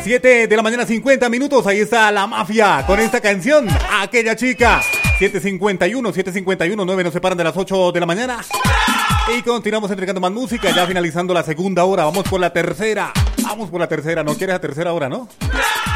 7 de la mañana, 50 minutos. Ahí está la mafia con esta canción, Aquella Chica. 7:51, 9 nos separan de las 8 de la mañana. Y continuamos entregando más música, ya finalizando la segunda hora. Vamos por la tercera. ¿No quieres la tercera hora, no?